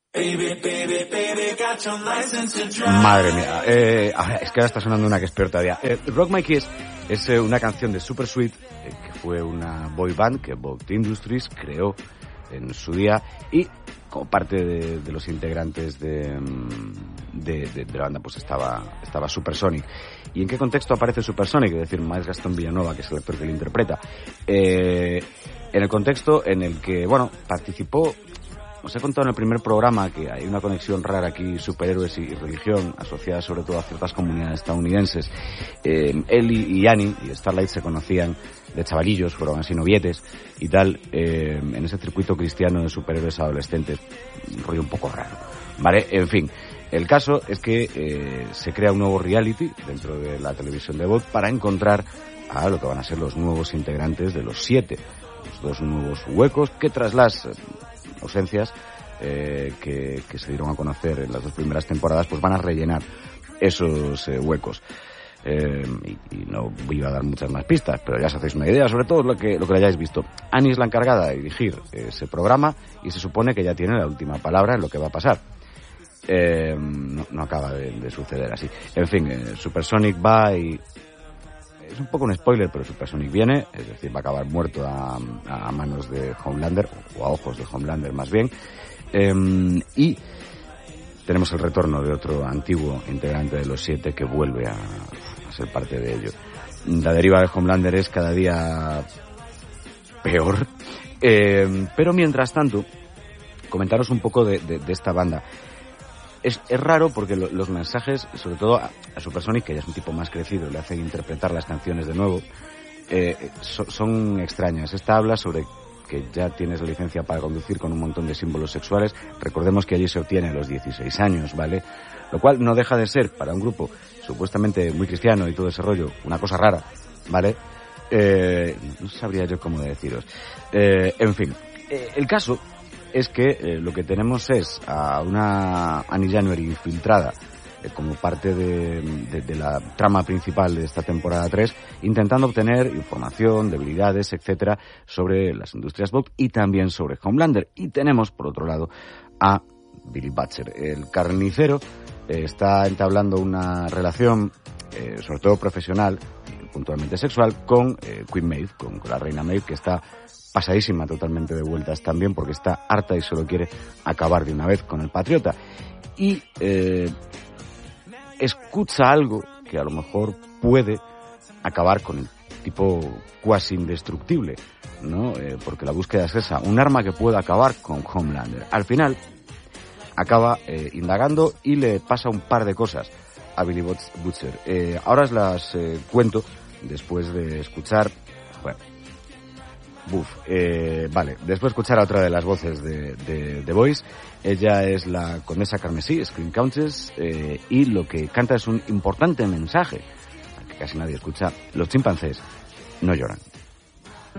Madre mía, es que ahora está sonando una que es peor todavía. Rock My Kiss es una canción de Super Sweet, que fue una boy band que Boat Industries creó en su día, y como parte de los integrantes de la banda pues estaba Supersonic. ¿Y en qué contexto aparece Supersonic? Es decir, Miles Gastón Villanueva, que es el actor que lo interpreta. En el contexto en el que, bueno, participó. Os he contado en el primer programa que hay una conexión rara aquí, superhéroes y religión, asociada sobre todo a ciertas comunidades estadounidenses. Él y Annie y Starlight se conocían de chavalillos, fueron así novietes y tal, en ese circuito cristiano de superhéroes adolescentes, un rollo un poco raro, ¿vale? En fin, el caso es que se crea un nuevo reality dentro de la televisión de Boat para encontrar a lo que van a ser los nuevos integrantes de los 7, los dos nuevos huecos que tras las ausencias que se dieron a conocer en las 2 primeras temporadas, pues van a rellenar esos huecos. Y no voy a dar muchas más pistas, pero ya os hacéis una idea, sobre todo lo que hayáis visto. Annie es la encargada de dirigir ese programa y se supone que ya tiene la última palabra en lo que va a pasar. No acaba de suceder así. En fin, Supersonic va y... Es un poco un spoiler, pero Supersonic viene, es decir, va a acabar muerto a manos de Homelander, o a ojos de Homelander más bien, y tenemos el retorno de otro antiguo integrante de los 7 que vuelve a ser parte de ello. La deriva de Homelander es cada día peor, pero mientras tanto, comentaros un poco de esta banda. Es raro porque los mensajes, sobre todo a Supersonic, que ya es un tipo más crecido, le hacen interpretar las canciones de nuevo, son extrañas. Esta habla sobre que ya tienes la licencia para conducir con un montón de símbolos sexuales. Recordemos que allí se obtiene a los 16 años, ¿vale? Lo cual no deja de ser, para un grupo supuestamente muy cristiano y todo ese rollo, una cosa rara, ¿vale? No sabría yo cómo deciros. En fin, el caso es que lo que tenemos es a una Annie January infiltrada como parte de la trama principal de esta temporada 3, intentando obtener información, debilidades, etcétera, sobre las industrias Boat y también sobre Homelander. Y tenemos, por otro lado, a Billy Butcher, el carnicero. Está entablando una relación, sobre todo profesional, puntualmente sexual, con Queen Maeve, con la reina Maeve, que está pasadísima totalmente de vueltas también, porque está harta y solo quiere acabar de una vez con el patriota. Y escucha algo que a lo mejor puede acabar con el tipo cuasi indestructible, ¿no? Porque la búsqueda es esa, un arma que pueda acabar con Homelander. Al final acaba indagando y le pasa un par de cosas a Billy Butcher. Ahora os las cuento después de escuchar... Bueno, vale, después de escuchar a otra de las voces de The Voice. Ella es la condesa Carmesí, Screen Countess, y lo que canta es un importante mensaje que casi nadie escucha: los chimpancés no lloran.